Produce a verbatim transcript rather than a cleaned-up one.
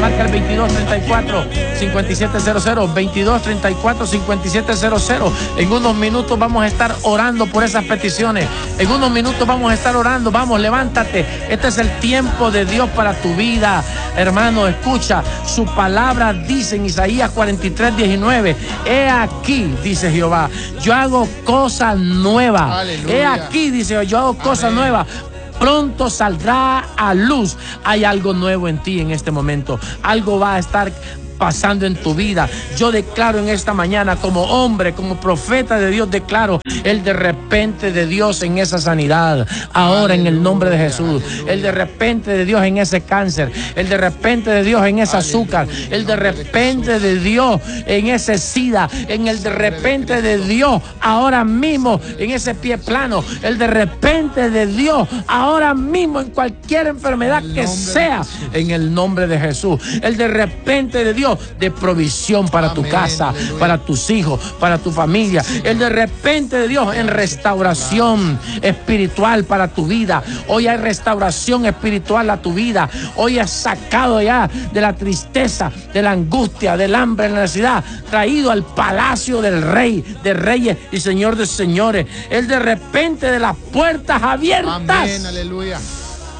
marca el veintidós treinta y cuatro, cincuenta y siete cero cero, veintidós treinta y cuatro, cincuenta y siete cero cero. En unos minutos vamos a estar orando por esas peticiones. En unos minutos vamos a estar orando. Vamos, levántate. Este es el tiempo de Dios para tu vida. Hermano, escucha. Su palabra dice en Isaías cuarenta y tres, diecinueve. He aquí, dice Jehová, yo hago cosas nuevas. Aleluya. He aquí, dice, yo hago cosas nuevas. Pronto saldrá a luz. Hay algo nuevo en ti en este momento. Algo va a estar pasando en tu vida. Yo declaro en esta mañana, como hombre, como profeta de Dios, declaro el de repente de Dios en esa sanidad. Ahora, aleluya, en el nombre de Jesús. Aleluya. El de repente de Dios en ese cáncer. El de repente de Dios en ese azúcar. Aleluya. El de repente de Dios en ese sida. En el de repente de Dios ahora mismo en ese pie plano. El de repente de Dios ahora mismo en cualquier enfermedad que sea, en el nombre de Jesús. El de repente de Dios de provisión para tu casa, para tus hijos, para tu familia. El de repente de Dios en restauración espiritual para tu vida. Hoy hay restauración espiritual a tu vida. Hoy has sacado ya de la tristeza, de la angustia, del hambre, de la necesidad, traído al palacio del Rey de Reyes y Señor de Señores. El de repente de las puertas abiertas. Amén, aleluya.